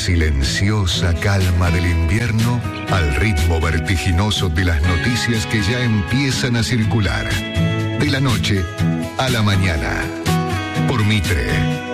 silenciosa calma del invierno al ritmo vertiginoso de las noticias que ya empiezan a circular. De la noche a la mañana. Por Mitre.